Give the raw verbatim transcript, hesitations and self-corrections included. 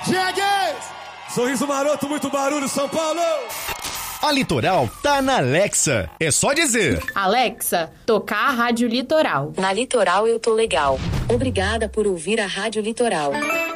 Cheguei! Sorriso maroto, muito barulho, São Paulo! A Litoral tá na Alexa. É só dizer: Alexa, tocar a Rádio Litoral. Na Litoral eu tô legal. Obrigada por ouvir a Rádio Litoral.